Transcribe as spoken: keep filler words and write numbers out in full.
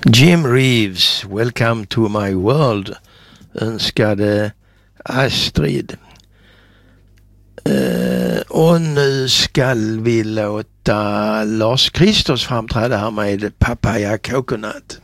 Jim Reeves, Welcome to my world, önskade Astrid. Uh, och nu skall vi låta Lars Kristers framträda här med Papaya Coconut.